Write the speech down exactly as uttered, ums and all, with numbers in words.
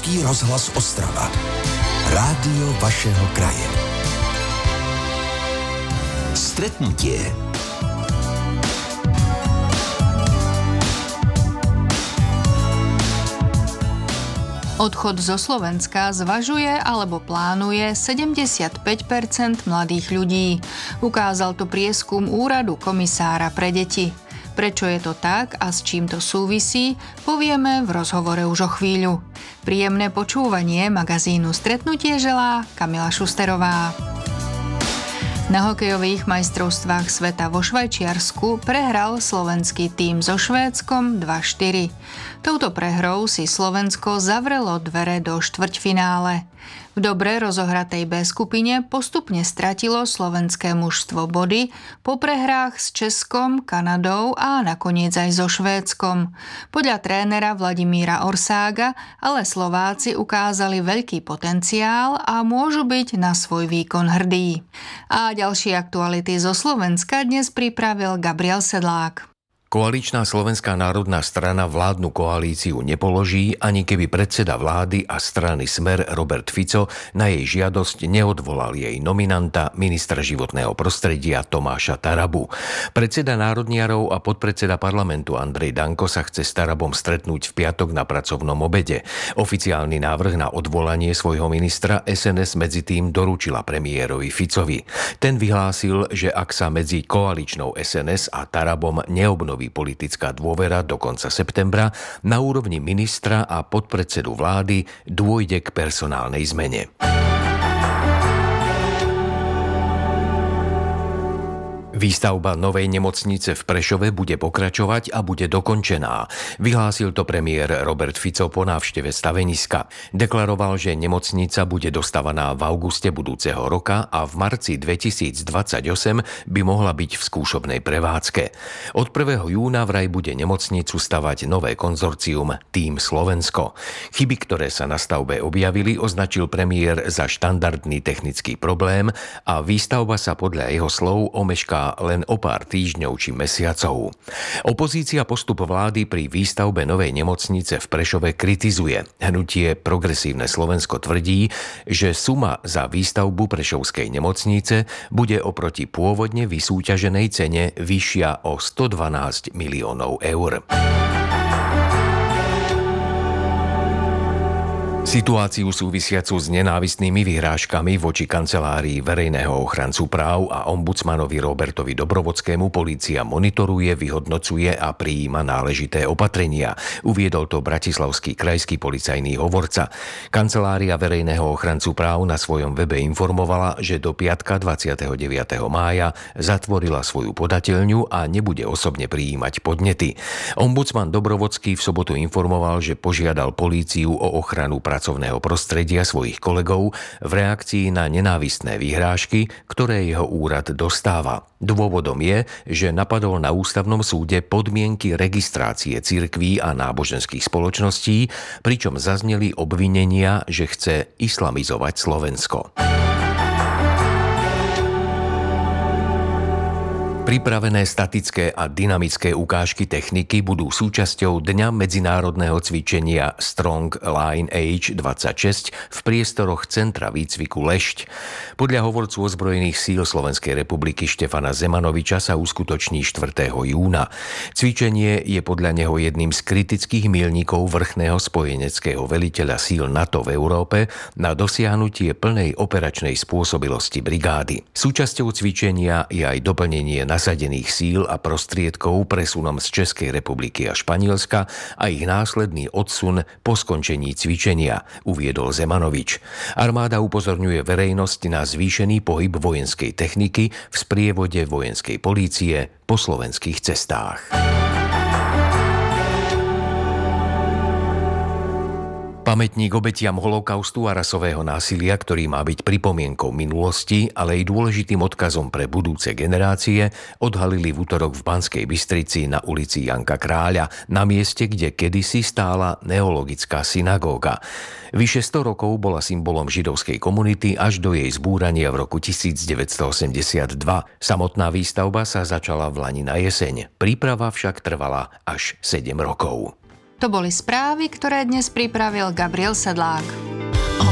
Český rozhlas Ostrava. Rádio vašeho kraje. Stretnutie. Odchod zo Slovenska zvažuje alebo plánuje sedemdesiatpäť percent mladých ľudí. Ukázal to prieskum Úradu komisára pre deti. Prečo je to tak a s čím to súvisí, povieme v rozhovore už o chvíľu. Príjemné počúvanie magazínu Stretnutie želá Kamila Šusterová. Na hokejových majstrovstvách sveta vo Švajčiarsku prehral slovenský tím so Švédskom dva štyri. Touto prehrou si Slovensko zavrelo dvere do štvrťfinále. V dobre rozohratej B skupine postupne stratilo slovenské mužstvo body po prehrách s Českom, Kanadou a nakoniec aj so Švédskom. Podľa trénera Vladimíra Orsága ale Slováci ukázali veľký potenciál a môžu byť na svoj výkon hrdí. A ďalšie aktuality zo Slovenska dnes pripravil Gabriel Sedlák. Koaličná Slovenská národná strana vládnu koalíciu nepoloží, ani keby predseda vlády a strany Smer Robert Fico na jej žiadosť neodvolal jej nominanta ministra životného prostredia Tomáša Tarabu. Predseda národniarov a podpredseda parlamentu Andrej Danko sa chce s Tarabom stretnúť v piatok na pracovnom obede. Oficiálny návrh na odvolanie svojho ministra es en es medzi tým doručila premiérovi Ficovi. Ten vyhlásil, že ak sa medzi koaličnou es en es a Tarabom neobnoví politická dôvera do konca septembra, na úrovni ministra a podpredsedu vlády dôjde k personálnej zmene. Výstavba novej nemocnice v Prešove bude pokračovať a bude dokončená. Vyhlásil to premiér Robert Fico po návšteve staveniska. Deklaroval, že nemocnica bude dostavaná v auguste budúceho roka a v marci dvetisícdvadsaťosem by mohla byť v skúšobnej prevádzke. Od prvého júna vraj bude nemocnicu stavať nové konzorcium Tým Slovensko. Chyby, ktoré sa na stavbe objavili, označil premiér za štandardný technický problém a výstavba sa podľa jeho slov omešká len o pár týždňov či mesiacov. Opozícia postup vlády pri výstavbe novej nemocnice v Prešove kritizuje. Hnutie Progresívne Slovensko tvrdí, že suma za výstavbu prešovskej nemocnice bude oproti pôvodne vysúťaženej cene vyššia o stodvanásť miliónov eur. Situáciu súvisiacu s nenávistnými vyhrážkami voči kancelárii verejného ochrancu práv a ombudsmanovi Robertovi Dobrovodskému polícia monitoruje, vyhodnocuje a prijíma náležité opatrenia, uviedol to bratislavský krajský policajný hovorca. Kancelária verejného ochrancu práv na svojom webe informovala, že do piatka dvadsiateho deviateho mája zatvorila svoju podateľňu a nebude osobne prijímať podnety. Ombudsman Dobrovodský v sobotu informoval, že požiadal políciu o ochranu pracovného prostredia svojich kolegov v reakcii na nenávistné vyhrážky, ktoré jeho úrad dostáva. Dôvodom je, že napadol na ústavnom súde podmienky registrácie cirkví a náboženských spoločností, pričom zazneli obvinenia, že chce islamizovať Slovensko. Pripravené statické a dynamické ukážky techniky budú súčasťou Dňa medzinárodného cvičenia Strong Line Age dvadsaťšesť v priestoroch Centra výcviku Lešť. Podľa hovorcu ozbrojených síl Slovenskej republiky Štefana Zemanoviča sa uskutoční štvrtého júna. Cvičenie je podľa neho jedným z kritických míľnikov vrchného spojeneckého veliteľa síl NATO v Európe na dosiahnutie plnej operačnej spôsobilosti brigády. Súčasťou cvičenia je aj doplnenie na nasadených síl a prostriedkov presunom z Českej republiky a Španielska a ich následný odsun po skončení cvičenia, uviedol Zemanovič. Armáda upozorňuje verejnosť na zvýšený pohyb vojenskej techniky v sprievode vojenskej polície po slovenských cestách. Pamätník obetiam holokaustu a rasového násilia, ktorý má byť pripomienkou minulosti, ale aj dôležitým odkazom pre budúce generácie, odhalili v utorok v Banskej Bystrici na ulici Janka Kráľa, na mieste, kde kedysi stála neologická synagóga. Vyše sto rokov bola symbolom židovskej komunity až do jej zbúrania v roku devätnásťstoosemdesiatdva. Samotná výstavba sa začala v lani na jeseň. Príprava však trvala až sedem rokov. To boli správy, ktoré dnes pripravil Gabriel Sedlák.